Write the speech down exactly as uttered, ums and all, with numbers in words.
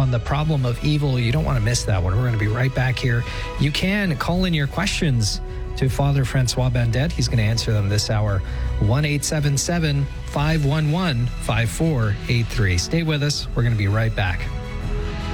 on the problem of evil. You don't want to miss that one. We're going to be right back here. You can call in your questions to Father Francois Bandet. He's going to answer them this hour. one eight seven seven, five one one, five four eight three. Stay with us. We're going to be right back.